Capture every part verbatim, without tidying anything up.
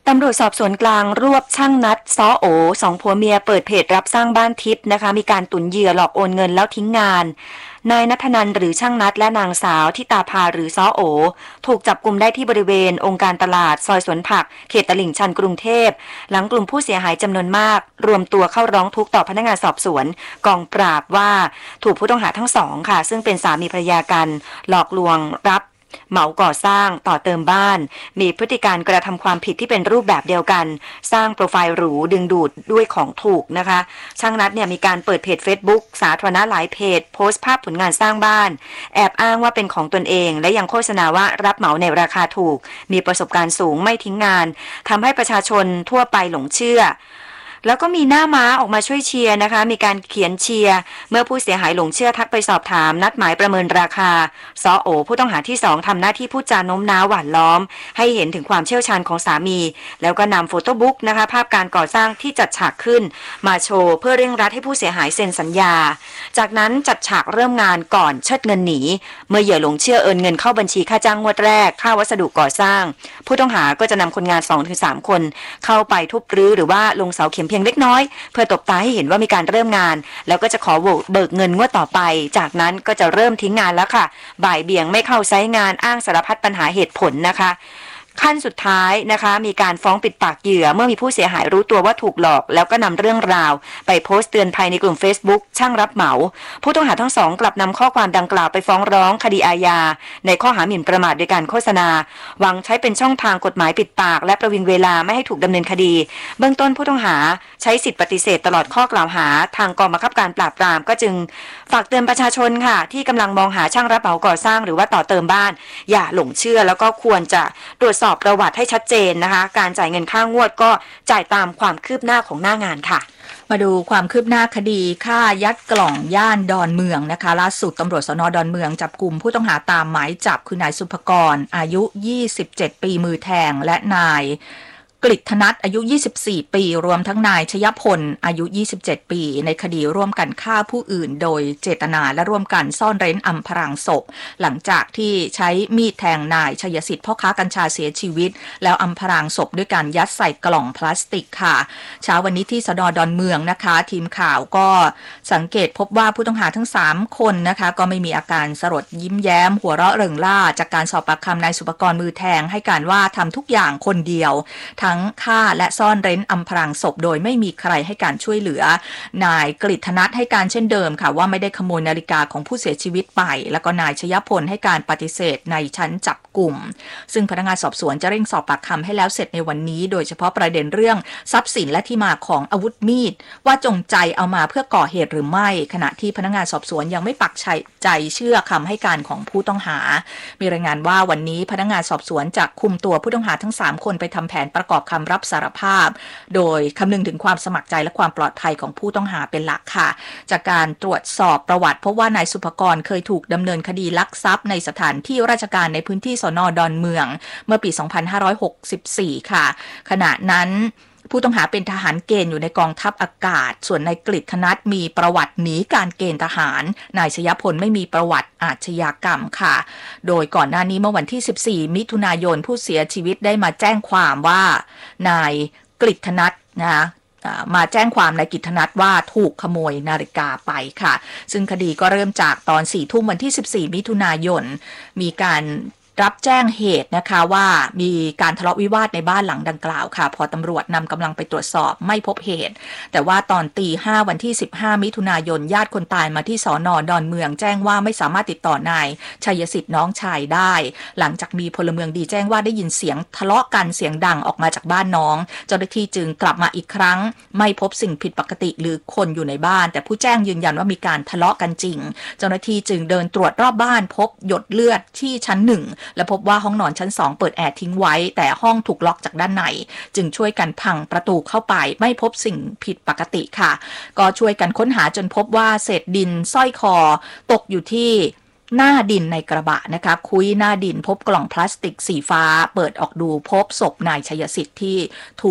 ตำรวจสอบสวนกลางรวบช่างนัดซ้อโอสองผัวเมียเปิดเพจรับสร้างบ้านทิพย์นะคะมีการตุนเหยื่อหลอกโอนเงินแล้วทิ้งงานนายณัฐนันท์หรือช่างนัดและนางสาวทิตาภาหรือซ้อโอถูกจับกุมได้ที่บริเวณองค์การตลาดซอยสวนผักเขตตลิ่งชันกรุงเทพหลังกลุ่มผู้เสียหายจำนวนมากรวมตัวเข้าร้องทุกข์ต่อพนักงานสอบสวนกองปราบว่าถูกผู้ต้องหาทั้งสองค่ะซึ่งเป็นสามีภรรยากันหลอกลวงรับเหมาก่อสร้างต่อเติมบ้านมีพฤติการกระทำความผิดที่เป็นรูปแบบเดียวกันสร้างโปรไฟล์หรูดึงดูดด้วยของถูกนะคะช่างนัดเนี่ยมีการเปิดเพจ Facebook สาธารณะหลายเพจโพสต์ภาพผลงานสร้างบ้านแอบอ้างว่าเป็นของตนเองและยังโฆษณาว่ารับเหมาในราคาถูกมีประสบการณ์สูงไม่ทิ้งงานทำให้ประชาชนทั่วไปหลงเชื่อแล้วก็มีหน้าม้าออกมาช่วยเชียร์นะคะมีการเขียนเชียร์เมื่อผู้เสียหายหลงเชื่อทักไปสอบถามนัดหมายประเมินราคาซอโอผู้ต้องหาที่สองทำหน้าที่พูดจาโน้มน้าวหวานล้อมให้เห็นถึงความเชี่ยวชาญของสามีแล้วก็นำโฟโต้บุ๊กนะคะภาพการก่อสร้างที่จัดฉากขึ้นมาโชว์เพื่อเร่งรัดให้ผู้เสียหายเซ็นสัญญาจากนั้นจัดฉากเริ่มงานก่อนเชิดเงินหนีเมื่อเหยื่อหลงเชื่อโอนเงินเข้าบัญชีค่าจ้างงวดแรกค่าวัสดุก่อสร้างผู้ต้องหาก็จะนำคนงาน สองถึงสาม คนเข้าไปทุบรื้อหรือว่าลงเสาเข็มเพียงเล็กน้อยเพื่อตบตาให้เห็นว่ามีการเริ่มงานแล้วก็จะขอเบิกเงินงวดต่อไปจากนั้นก็จะเริ่มทิ้งงานแล้วค่ะบ่ายเบี่ยงไม่เข้าไซต์งานอ้างสารพัดปัญหาเหตุผลนะคะขั้นสุดท้ายนะคะมีการฟ้องปิดปากเหยื่อเมื่อมีผู้เสียหายรู้ตัวว่าถูกหลอกแล้วก็นำเรื่องราวไปโพสต์เตือนภัยในกลุ่ม Facebook ช่างรับเหมาผู้ต้องหาทั้งสองกลับนำข้อความดังกล่าวไปฟ้องร้องคดีอาญาในข้อหาหมิ่นประมาทโดยการโฆษณาหวังใช้เป็นช่องทางกฎหมายปิดปากและประวิงเวลาไม่ให้ถูกดำเนินคดีเบื้องต้นผู้ต้องหาใช้สิทธิปฏิเสธตลอดข้อกล่าวหาทางกองบังคับการปราบปรามก็จึงฝากเตือนประชาชนค่ะที่กำลังมองหาช่างรับเหมาก่อสร้างหรือว่าต่อเติมบ้านอย่าหลงเชื่อแล้วก็ควรจะตรวจสอบประวัติให้ชัดเจนนะคะการจ่ายเงินค่างวดก็จ่ายตามความคืบหน้าของหน้างานค่ะมาดูความคืบหน้าคดีฆ่ายัดกล่องย่านดอนเมืองนะคะล่าสุดตำรวจสน.ดอนเมืองจับกุมผู้ต้องหาตามหมายจับคือนายสุภกรอายุยี่สิบเจ็ดปีมือแทงและนายกฤษณัฐอายุยี่สิบสี่ปีรวมทั้งนายชยพลอายุยี่สิบเจ็ดปีในคดีร่วมกันฆ่าผู้อื่นโดยเจตนาและร่วมกันซ่อนเร้นอำพรางศพหลังจากที่ใช้มีดแทงนายชัยสิทธิ์พ่อค้ากัญชาเสียชีวิตแล้วอำพรางศพด้วยการยัดใส่กล่องพลาสติกค่ะเช้าวันนี้ที่สน.ดอนเมืองนะคะทีมข่าวก็สังเกตพบว่าผู้ต้องหาทั้งสามคนนะคะก็ไม่มีอาการสลดยิ้มแย้มหัวเราะเริงร่าจากการสอบปากคำนายสุภกรมือแทงให้การว่าทำทุกอย่างคนเดียวทั้งฆ่าและซ่อนเร้นอำพรางศพโดยไม่มีใครให้การช่วยเหลือนายกฤษณัฐให้การเช่นเดิมค่ะว่าไม่ได้ขโมยนาฬิกาของผู้เสียชีวิตไปแล้วก็นายชยพลให้การปฏิเสธในชั้นจับกุมซึ่งพนักงานสอบสวนจะเร่งสอบปากคำให้แล้วเสร็จในวันนี้โดยเฉพาะประเด็นเรื่องทรัพย์สินและที่มาของอาวุธมีดว่าจงใจเอามาเพื่อก่อเหตุหรือไม่ขณะที่พนักงานสอบสวนยังไม่ปักใจเชื่อคำให้การของผู้ต้องหามีรายงานว่าวันนี้พนักงานสอบสวนจะคุมตัวผู้ต้องหาทั้งสามคนไปทำแผนประกอบคำรับสารภาพโดยคำนึงถึงความสมัครใจและความปลอดภัยของผู้ต้องหาเป็นหลักค่ะจากการตรวจสอบประวัติพบว่านายสุภกรเคยถูกดำเนินคดีลักทรัพย์ในสถานที่ราชการในพื้นที่สน.ดอนเมืองเมื่อปีสองพันห้าร้อยหกสิบสี่ค่ะขณะนั้นผู้ต้องหาเป็นทหารเกณฑ์อยู่ในกองทัพอากาศส่วนนายกฤษณัฐมีประวัติหนีการเกณฑ์ทหารนายชยพลไม่มีประวัติอาชญากรรมค่ะโดยก่อนหน้านี้เมื่อวันที่สิบสี่มิถุนายนผู้เสียชีวิตได้มาแจ้งความว่านายกฤษณัฐนะคะมาแจ้งความนายกฤษณัฐว่าถูกขโมยนาฬิกาไปค่ะซึ่งคดีก็เริ่มจากตอนสี่ทุ่มวันที่สิบสี่มิถุนายนมีการรับแจ้งเหตุนะคะว่ามีการทะเลาะวิวาทในบ้านหลังดังกล่าวค่ะพอตำรวจนำกำลังไปตรวจสอบไม่พบเหตุแต่ว่าตอนตีห้าวันที่สิบห้ามิถุนายนญาติคนตายมาที่สน.ดอนเมืองแจ้งว่าไม่สามารถติดต่อนายชัยสิทธิ์น้องชายได้หลังจากมีพลเมืองดีแจ้งว่าได้ยินเสียงทะเลาะกันเสียงดังออกมาจากบ้านน้องเจ้าหน้าที่จึงกลับมาอีกครั้งไม่พบสิ่งผิดปกติหรือคนอยู่ในบ้านแต่ผู้แจ้งยืนยันว่ามีการทะเลาะกันจริงเจ้าหน้าที่จึงเดินตรวจรอบบ้านพบหยดเลือดที่ชั้นหนึ่งและพบว่าห้องนอนชั้นสองเปิดแอร์ทิ้งไว้แต่ห้องถูกล็อกจากด้านในจึงช่วยกันพังประตูเข้าไปไม่พบสิ่งผิดปกติค่ะก็ช่วยกันค้นหาจนพบว่าเศษดินสร้อยคอตกอยู่ที่หน้าดินในกระบะนะคะคุยหน้าดินพบกล่องพลาสติกสีฟ้าเปิดออกดูพบศพนายชัยสิทธิ์ที่ถูก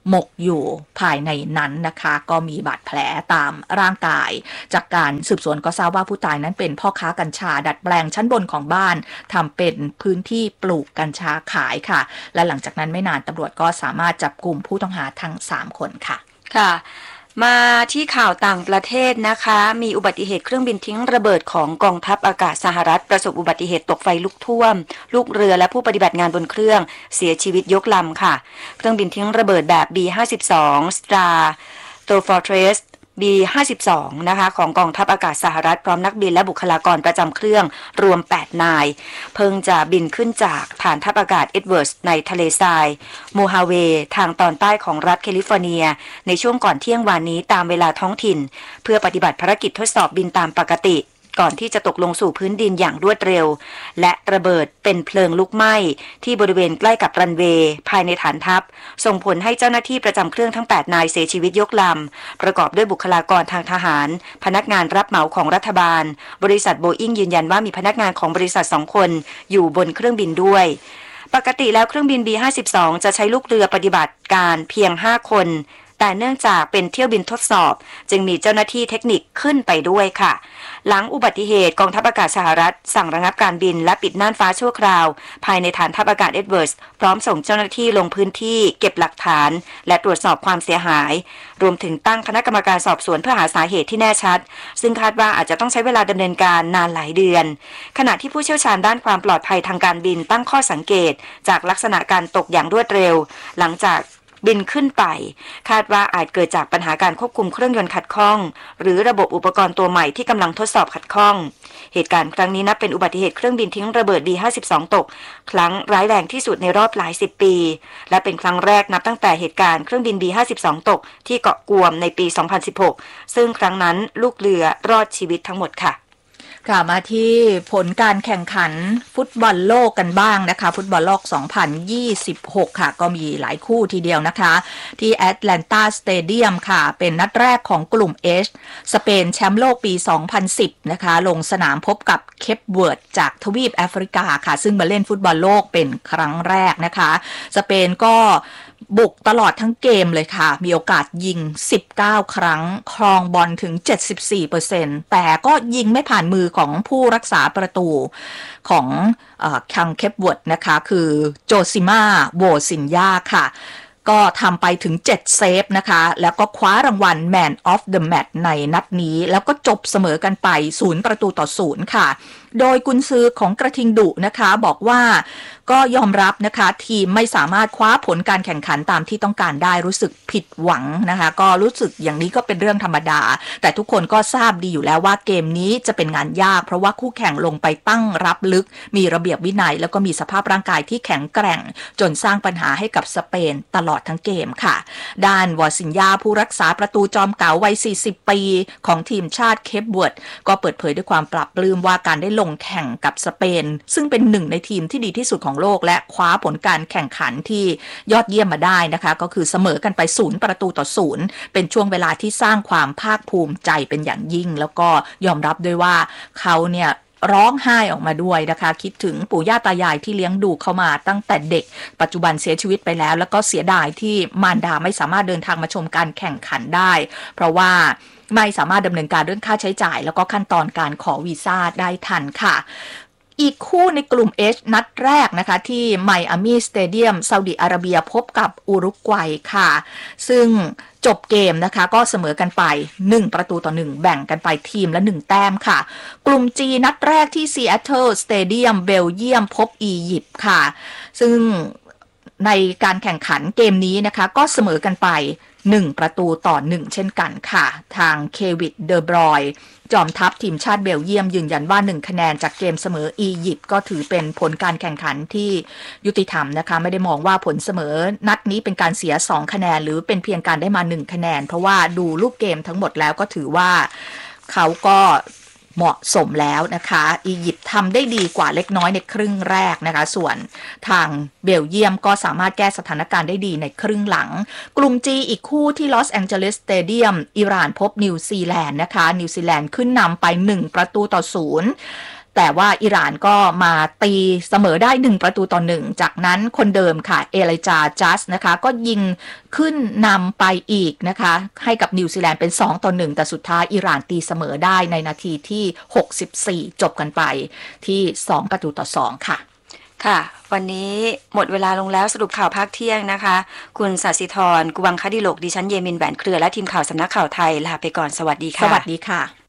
หมกอยู่ภายในนั้นนะคะก็มีบาดแผลตามร่างกายจากการสืบสวนก็ทราบว่าผู้ตายนั้นเป็นพ่อค้ากัญชาดัดแปลงชั้นบนของบ้านทำเป็นพื้นที่ปลูกกัญชาขายค่ะและหลังจากนั้นไม่นานตำรวจก็สามารถจับกลุ่มผู้ต้องหาทั้งสามคนค่ะค่ะมาที่ข่าวต่างประเทศนะคะมีอุบัติเหตุเครื่องบินทิ้งระเบิดของกองทัพอากาศสหรัฐประสบอุบัติเหตุตกไฟลุกท่วมลูกเรือและผู้ปฏิบัติงานบนเครื่องเสียชีวิตยกลำค่ะเครื่องบินทิ้งระเบิดแบบ บี ห้าสิบสอง Stratofortress บี ห้าสิบสอง นะคะของกองทัพอากาศสหรัฐพร้อมนักบินและบุคลากรประจำเครื่องรวมแปดนายเพิ่งจะบินขึ้นจากฐานทัพอากาศเอ็ดเวิร์ดในทะเลทรายโมฮาเวทางตอนใต้ของรัฐแคลิฟอร์เนียในช่วงก่อนเที่ยงวานนี้ตามเวลาท้องถิ่นเพื่อปฏิบัติภารกิจทดสอบบินตามปกติก่อนที่จะตกลงสู่พื้นดินอย่างรวดเร็วและระเบิดเป็นเพลิงลุกไหม้ที่บริเวณใกล้กับรันเวย์ภายในฐานทัพส่งผลให้เจ้าหน้าที่ประจำเครื่องทั้งแปดนายเสียชีวิตยกลำประกอบด้วยบุคลากรทางทหารพนักงานรับเหมาของรัฐบาลบริษัทโบอิ้งยืนยันว่ามีพนักงานของบริษัทสองคนอยู่บนเครื่องบินด้วยปกติแล้วเครื่องบิน บี ห้าสิบสอง จะใช้ลูกเรือปฏิบัติการเพียงห้าคนแต่เนื่องจากเป็นเที่ยวบินทดสอบจึงมีเจ้าหน้าที่เทคนิคขึ้นไปด้วยค่ะหลังอุบัติเหตุกองทัพอากาศสหรัฐสั่งระงับการบินและปิดน่านฟ้าชั่วคราวภายในฐานทัพอากาศเอ็ดเวิร์ดพร้อมส่งเจ้าหน้าที่ลงพื้นที่เก็บหลักฐานและตรวจสอบความเสียหายรวมถึงตั้งคณะกรรมการสอบสวนเพื่อหาสาเหตุที่แน่ชัดซึ่งคาดว่าอาจจะต้องใช้เวลาดำเนินการนานหลายเดือนขณะที่ผู้เชี่ยวชาญด้านความปลอดภัยทางการบินตั้งข้อสังเกตจากลักษณะการตกอย่างรวดเร็วหลังจากบินขึ้นไปคาดว่าอาจเกิดจากปัญหาการควบคุมเครื่องยนต์ขัดข้องหรือระบบอุปกรณ์ตัวใหม่ที่กำลังทดสอบขัดข้องเหตุการณ์ครั้งนี้นับเป็นอุบัติเหตุเครื่องบินทิ้งระเบิด บี ห้าสิบสอง ตกครั้งร้ายแรงที่สุดในรอบหลายสิบปีและเป็นครั้งแรกนับตั้งแต่เหตุการณ์เครื่องบิน บี ห้าสิบสอง ตกที่เกาะกวมในปี สองพันสิบหกซึ่งครั้งนั้นลูกเรือรอดชีวิตทั้งหมดค่ะค่ะมาที่ผลการแข่งขันฟุตบอลโลกกันบ้างนะคะฟุตบอลโลกสองพันยี่สิบหกค่ะก็มีหลายคู่ทีเดียวนะคะที่แอตแลนตาสเตเดียมค่ะเป็นนัดแรกของกลุ่ม H สเปนแชมป์โลกปีสองพันสิบนะคะลงสนามพบกับเคปเวิร์ดจากทวีปแอฟริกาค่ะซึ่งมาเล่นฟุตบอลโลกเป็นครั้งแรกนะคะสเปนก็บุกตลอดทั้งเกมเลยค่ะมีโอกาสยิงสิบเก้าครั้งครองบอลถึง เจ็ดสิบสี่เปอร์เซ็นต์ แต่ก็ยิงไม่ผ่านมือของผู้รักษาประตูของเอ่อคังเคปเวิร์ดนะคะคือโจซิมาโวซินยาค่ะก็ทำไปถึงเจ็ดเซฟนะคะแล้วก็คว้ารางวัล Man of the Match ในนัดนี้แล้วก็จบเสมอกันไปศูนย์ประตูต่อศูนย์ค่ะโดยกุนซือของกระทิงดุนะคะบอกว่าก็ยอมรับนะคะทีมไม่สามารถคว้าผลการแข่งขันตามที่ต้องการได้รู้สึกผิดหวังนะคะก็รู้สึกอย่างนี้ก็เป็นเรื่องธรรมดาแต่ทุกคนก็ทราบดีอยู่แล้วว่าเกมนี้จะเป็นงานยากเพราะว่าคู่แข่งลงไปตั้งรับลึกมีระเบียบวินัยแล้วก็มีสภาพร่างกายที่แข็งแกร่งจนสร้างปัญหาให้กับสเปนตลอดทั้งเกมค่ะด้านวอซินยาผู้รักษาประตูจอมเก๋าวัยสี่สิบปีของทีมชาติเคปเวิร์ดก็เปิดเผยด้วยความปรับปลื้มว่าการได้ลงแข่งกับสเปนซึ่งเป็นหนึ่งในทีมที่ดีที่สุดของโลกและคว้าผลการแข่งขันที่ยอดเยี่ยมมาได้นะคะก็คือเสมอกันไปศูนย์ประตูต่อศูนย์เป็นช่วงเวลาที่สร้างความภาคภูมิใจเป็นอย่างยิ่งแล้วก็ยอมรับด้วยว่าเขาเนี่ยร้องไห้ออกมาด้วยนะคะคิดถึงปู่ย่าตายายที่เลี้ยงดูเขามาตั้งแต่เด็กปัจจุบันเสียชีวิตไปแล้วแล้วก็เสียดายที่มารดาไม่สามารถเดินทางมาชมการแข่งขันได้เพราะว่าไม่สามารถดำเนินการเรื่องค่าใช้จ่ายแล้วก็ขั้นตอนการขอวีซ่าได้ทันค่ะอีกคู่ในกลุ่ม H นัดแรกนะคะที่ไมอามี่สเตเดียมซาอุดิอาระเบียพบกับอุรุกวัยค่ะซึ่งจบเกมนะคะก็เสมอกันไปหนึ่งประตูต่อหนึ่งแบ่งกันไปทีมละหนึ่งแต้มค่ะกลุ่ม G นัดแรกที่ซีแอตเทิลสเตเดียมเบลเยียมพบอียิปต์ค่ะซึ่งในการแข่งขันเกมนี้นะคะก็เสมอกันไปหนึ่งประตูต่อหนึ่งเช่นกันค่ะทางเควิดเดอบรอยจอมทัพทีมชาติเบลเยียมยืนยันว่าหนึ่งคะแนนจากเกมเสมออียิปต์ก็ถือเป็นผลการแข่งขันที่ยุติธรรมนะคะไม่ได้มองว่าผลเสมอนัดนี้เป็นการเสียสองคะแนนหรือเป็นเพียงการได้มาหนึ่งคะแนนเพราะว่าดูลูกเกมทั้งหมดแล้วก็ถือว่าเขาก็เหมาะสมแล้วนะคะอียิปต์ทำได้ดีกว่าเล็กน้อยในครึ่งแรกนะคะส่วนทางเบลเยียมก็สามารถแก้สถานการณ์ได้ดีในครึ่งหลังกลุ่ม G อีกคู่ที่ลอสแองเจลิสสเตเดียมอิหร่านพบนิวซีแลนด์นะคะนิวซีแลนด์ขึ้นนำไปหนึ่งประตูต่อศูนย์แต่ว่าอิหร่านก็มาตีเสมอได้หนึ่งประตูต่อหนึ่งจากนั้นคนเดิมค่ะเอลิจาจัสนะคะก็ยิงขึ้นนำไปอีกนะคะให้กับนิวซีแลนด์เป็นสองต่อหนึ่งแต่สุดท้ายอิหร่านตีเสมอได้ในนาทีที่หกสิบสี่จบกันไปที่สองประตูต่อสองค่ะค่ะวันนี้หมดเวลาลงแล้วสรุปข่าวภาคเที่ยงนะคะคุณศศิธรกุวังคดิโลกดิฉันเยมินแหวนเครือและทีมข่าวสำนักข่าวไทยลาไปก่อนสวัสดีค่ะสวัสดีค่ะ